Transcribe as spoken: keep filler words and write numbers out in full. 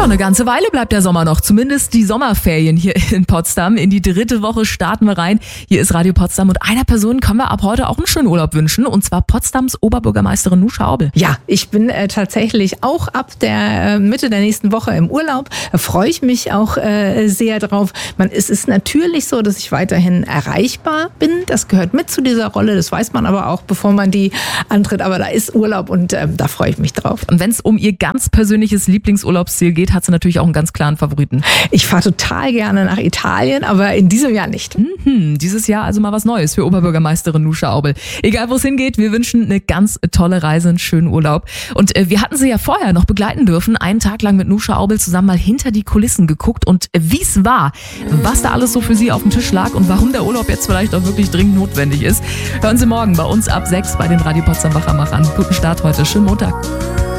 Ja, eine ganze Weile bleibt der Sommer noch, zumindest die Sommerferien hier in Potsdam. In die dritte Woche starten wir rein. Hier ist Radio Potsdam und einer Person können wir ab heute auch einen schönen Urlaub wünschen, und zwar Potsdams Oberbürgermeisterin Nusche Aubel. Ja, ich bin äh, tatsächlich auch ab der äh, Mitte der nächsten Woche im Urlaub. Da freue ich mich auch äh, sehr drauf. Man, es ist natürlich so, dass ich weiterhin erreichbar bin. Das gehört mit zu dieser Rolle. Das weiß man aber auch, bevor man die antritt. Aber da ist Urlaub und äh, da freue ich mich drauf. Und wenn es um ihr ganz persönliches Lieblingsurlaubsziel geht, hat sie natürlich auch einen ganz klaren Favoriten. Ich fahre total gerne nach Italien, aber in diesem Jahr nicht. Mhm, dieses Jahr also mal was Neues für Oberbürgermeisterin Nusche Aubel. Egal, wo es hingeht, wir wünschen eine ganz tolle Reise, einen schönen Urlaub. Und äh, wir hatten sie ja vorher noch begleiten dürfen, einen Tag lang mit Nusche Aubel zusammen mal hinter die Kulissen geguckt und äh, wie es war, was da alles so für sie auf dem Tisch lag und warum der Urlaub jetzt vielleicht auch wirklich dringend notwendig ist. Hören Sie morgen bei uns ab sechs bei den Radio Potsdam Wachmachern. Guten Start heute, schönen Montag.